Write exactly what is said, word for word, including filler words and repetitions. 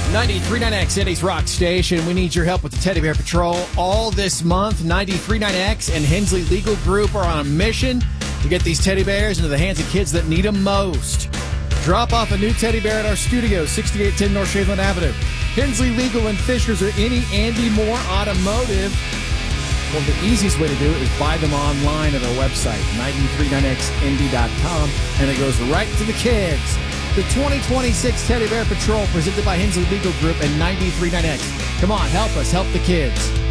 ninety-three point nine X, Eddie's Rock Station. We need your help with the Teddy Bear Patrol all this month. ninety-three point nine X and Hensley Legal Group are on a mission to get these teddy bears into the hands of kids that need them most. Drop off a new teddy bear at our studio, sixty-eight ten North Shaveland Avenue. Hensley Legal and Fishers or any Andy Moore Automotive. Well, the easiest way to do it is buy them online at our website, ninety-three point nine X Indy dot com, and it goes right to the kids. The twenty twenty-six Teddy Bear Patrol presented by Hensley Legal Group and ninety-three point nine X. Come on, help us, help the kids.